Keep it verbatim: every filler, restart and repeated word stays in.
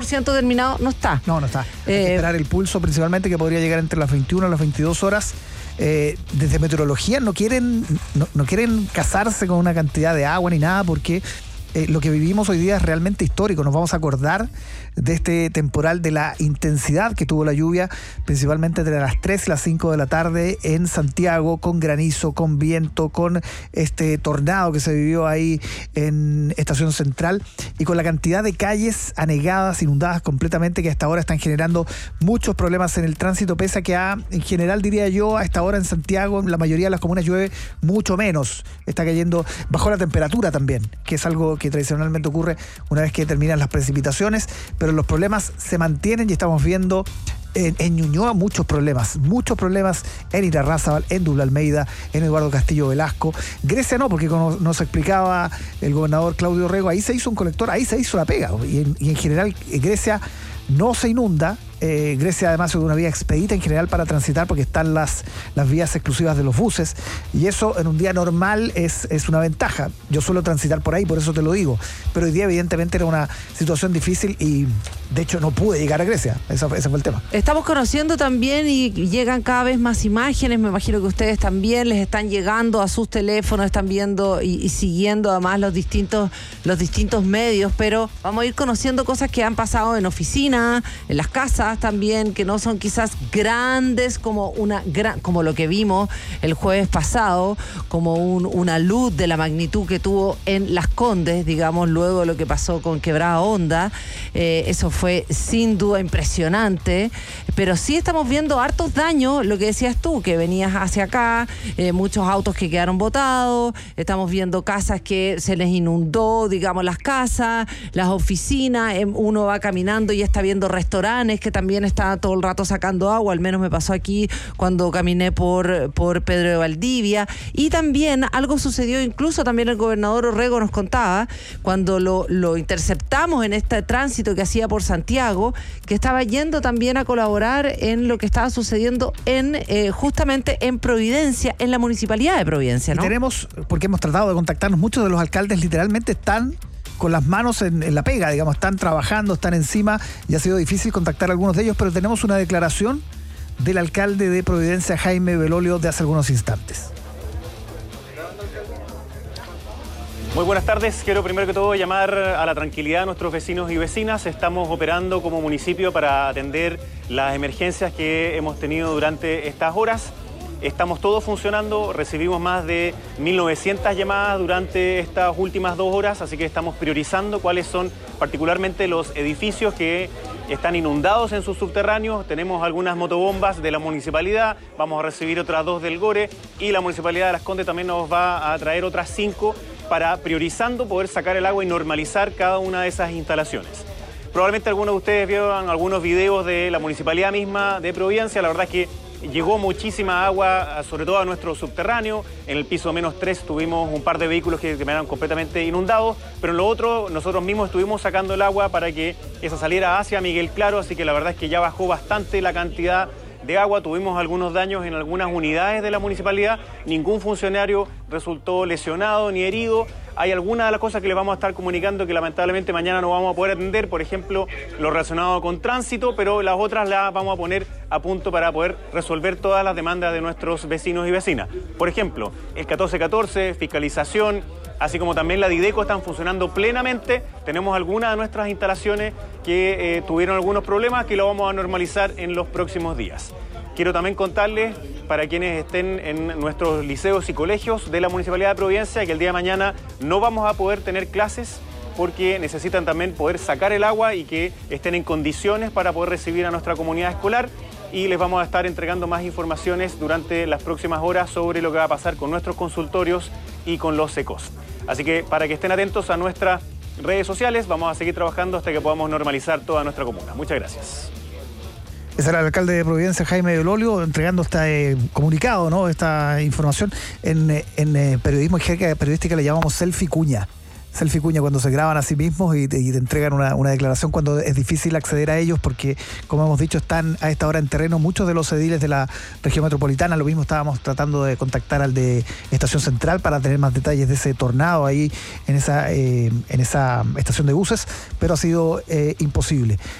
ciento terminado no está. No, no está. Hay eh, que esperar el pulso principalmente, que podría llegar entre las veintiuna y las veintidós horas. Eh, desde meteorología no quieren, no, no quieren casarse con una cantidad de agua ni nada, porque eh, lo que vivimos hoy día es realmente histórico. Nos vamos a acordar de este temporal, de la intensidad que tuvo la lluvia, principalmente entre las tres y las cinco de la tarde en Santiago, con granizo, con viento, con este tornado que se vivió ahí en Estación Central, y con la cantidad de calles anegadas, inundadas completamente, que hasta ahora están generando muchos problemas en el tránsito, pese a que a, en general, diría yo, a esta hora en Santiago, en la mayoría de las comunas llueve mucho menos. Está cayendo bajo la temperatura también, que es algo que tradicionalmente ocurre una vez que terminan las precipitaciones, pero los problemas se mantienen y estamos viendo en, en Ñuñoa muchos problemas, muchos problemas en Irarrázaval, en Dubla Almeida, en Eduardo Castillo Velasco. Grecia no, porque como nos explicaba el gobernador Claudio Rego, ahí se hizo un colector, ahí se hizo la pega, y en, y en general Grecia no se inunda. Eh, Grecia además es una vía expedita en general para transitar, porque están las, las vías exclusivas de los buses, y eso en un día normal es, es una ventaja. Yo suelo transitar por ahí, por eso te lo digo, pero hoy día evidentemente era una situación difícil y de hecho no pude llegar a Grecia. Ese, ese fue el tema. Estamos conociendo también y llegan cada vez más imágenes, me imagino que ustedes también les están llegando a sus teléfonos, están viendo y, y siguiendo además los distintos, los distintos medios, pero vamos a ir conociendo cosas que han pasado en oficina, en las casas también, que no son quizás grandes como una gran, como lo que vimos el jueves pasado, como un, una luz de la magnitud que tuvo en Las Condes, digamos, luego de lo que pasó con Quebrada Honda. Eh, eso fue sin duda impresionante, pero sí estamos viendo hartos daños, lo que decías tú, que venías hacia acá, eh, muchos autos que quedaron botados, estamos viendo casas que se les inundó, digamos, las casas, las oficinas, eh, uno va caminando y está viendo restaurantes que también está todo el rato sacando agua, al menos me pasó aquí cuando caminé por, por Pedro de Valdivia. Y también algo sucedió, incluso también el gobernador Orrego nos contaba, cuando lo, lo interceptamos en este tránsito que hacía por Santiago, que estaba yendo también a colaborar en lo que estaba sucediendo en eh, justamente en Providencia, en la municipalidad de Providencia, ¿no? Y tenemos, porque hemos tratado de contactarnos, muchos de los alcaldes literalmente están con las manos en, en la pega, digamos, están trabajando, están encima, y ha sido difícil contactar a algunos de ellos, pero tenemos una declaración del alcalde de Providencia, Jaime Belolio, de hace algunos instantes. Muy buenas tardes. Quiero primero que todo llamar a la tranquilidad de nuestros vecinos y vecinas. Estamos operando como municipio para atender las emergencias que hemos tenido durante estas horas. Estamos todos funcionando, recibimos más de mil novecientas llamadas durante estas últimas dos horas, así que estamos priorizando cuáles son particularmente los edificios que están inundados en sus subterráneos. Tenemos algunas motobombas de la municipalidad, vamos a recibir otras dos del Gore, y la municipalidad de Las Condes también nos va a traer otras cinco para, priorizando, poder sacar el agua y normalizar cada una de esas instalaciones. Probablemente algunos de ustedes vieron algunos videos de la municipalidad misma de Providencia. La verdad es que llegó muchísima agua, sobre todo a nuestro subterráneo. En el piso menos tres tuvimos un par de vehículos que quedaron completamente inundados, pero en lo otro nosotros mismos estuvimos sacando el agua para que esa saliera hacia Miguel Claro, así que la verdad es que ya bajó bastante la cantidad de agua. Tuvimos algunos daños en algunas unidades de la municipalidad, ningún funcionario resultó lesionado ni herido. Hay algunas de las cosas que les vamos a estar comunicando que lamentablemente mañana no vamos a poder atender, por ejemplo, lo relacionado con tránsito, pero las otras las vamos a poner a punto para poder resolver todas las demandas de nuestros vecinos y vecinas. Por ejemplo, el catorce catorce, fiscalización, así como también la Dideco están funcionando plenamente. Tenemos algunas de nuestras instalaciones que eh, tuvieron algunos problemas que lo vamos a normalizar en los próximos días. Quiero también contarles, para quienes estén en nuestros liceos y colegios de la Municipalidad de Providencia, que el día de mañana no vamos a poder tener clases porque necesitan también poder sacar el agua y que estén en condiciones para poder recibir a nuestra comunidad escolar. Y les vamos a estar entregando más informaciones durante las próximas horas sobre lo que va a pasar con nuestros consultorios y con los secos. Así que para que estén atentos a nuestras redes sociales, vamos a seguir trabajando hasta que podamos normalizar toda nuestra comuna. Muchas gracias. Ese era el alcalde de Providencia, Jaime Belolio, entregando este eh, comunicado, ¿no? Esta información. En, en eh, periodismo y jerga periodística le llamamos selfie cuña. Selfie cuña, cuando se graban a sí mismos y te, y te entregan una, una declaración cuando es difícil acceder a ellos, porque, como hemos dicho, están a esta hora en terreno muchos de los ediles de la región metropolitana. Lo mismo estábamos tratando de contactar al de Estación Central para tener más detalles de ese tornado ahí en esa, eh, en esa estación de buses, pero ha sido eh, imposible.